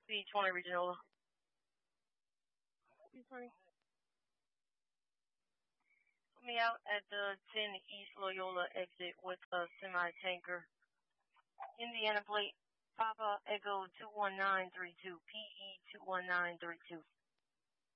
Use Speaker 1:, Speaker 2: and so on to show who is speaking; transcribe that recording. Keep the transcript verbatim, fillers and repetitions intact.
Speaker 1: P twenty Regional. P twenty. Put me out at the ten East Loyola exit with a semi-tanker. Indiana plate, Papa Echo two one nine three two, P E two one nine three two.